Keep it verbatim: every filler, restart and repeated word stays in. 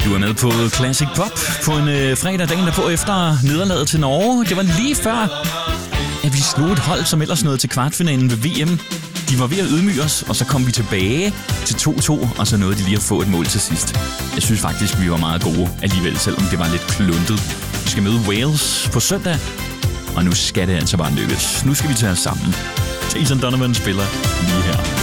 Du er med på Classic Pop på en øh, fredag dagen derpå efter nederlaget til Norge. Det var lige før, at vi slog et hold, som ellers nåede til kvartfinalen ved V M. De var ved at ydmyge os, og så kom vi tilbage til to to, og så nåede de lige at få et mål til sidst. Jeg synes faktisk, vi var meget gode alligevel, selvom det var lidt kluntet. Vi skal møde Wales på søndag, og nu skal det altså bare lykkes. Nu skal vi tage os sammen. Jason Donovan spiller lige her.